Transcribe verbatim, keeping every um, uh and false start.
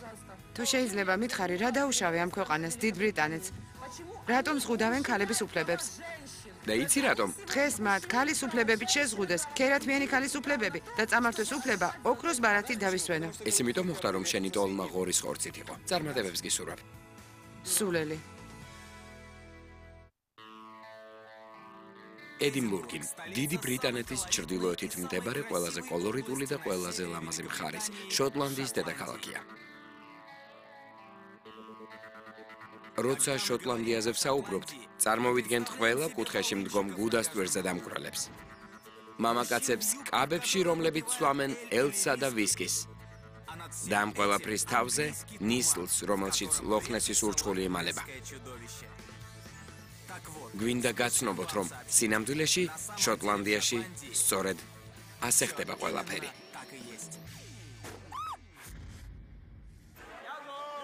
თუ შეიძლება მითხარი, რა დაუშავე ამ ქვეყანას, დიდ ბრიტანეთს? რატომ ზღუდავენ ქალების უფლებებს? და იცი რატომ? დღეს მათ ქალის უფლებებით შეზღუდეს, ქერათმიანი ქალის უფლებები და წამართვეს უფლება ოქროს ბარათით დავისვენო. ეს იმიტომ მოხდა, რომ შენი ტოლმა ღორის ხორცით იყო. წარმატებებს გისურვებ. სულელი. ედინბურგი, დიდი ბრიტანეთის ჩრდილოეთით მდებარე ყველაზე კოლორიტული და ყველაზე ლამაზი მხარის, შოტლანდიის დედაქალაქია. როცა შოტლანდიაზე ვსაუბრობთ, წარმოვიდგენთ ყველა კუთხეში მდგომ გუდასტვერზე დამკვრელებს. მამაკაცებს კაბებში, რომლებიც სვამენ ელსა და ვისკის. და ამ ყველაფრის თავზე ნისლს, რომელშიც ლოხნესის ურჩხული იმალება. გვინდა გაცნობოთ, რომ სინამდვილეში შოტლანდიაში სწორედ ასე ხდება ყველაფერი.